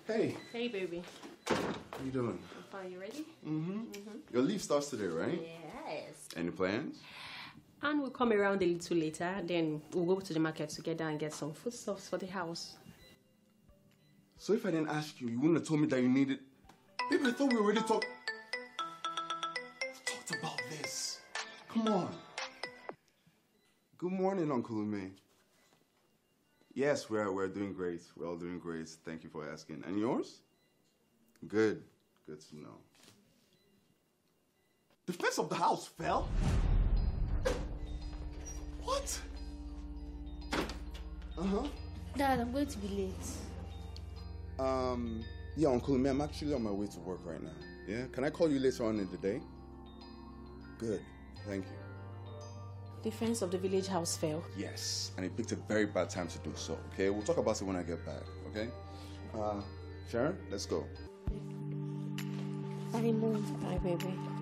Hey. Hey, baby. How you doing? I'm fine. You ready? Your leave starts today, right? Yes. Any plans? And we'll come around a little later. Then we'll go to the market together and get some foodstuffs for the house. So if I didn't ask you, you wouldn't have told me that you needed... Baby, I thought we already talked about this. Come on. Good morning, Uncle Ume. Yes, we're doing great. We're all doing great. Thank you for asking. And yours? Good. Good to know. The fence of the house fell? What? Uh-huh. Dad, I'm going to be late. Yeah, Uncle Ume, I'm actually on my way to work right now. Yeah? Can I call you later on in the day? Good. Thank you. The fence of the village house fell. Yes, and it picked a very bad time to do so, okay? We'll talk about it when I get back, okay? Sharon, let's go. Bye, Mom. Bye, baby.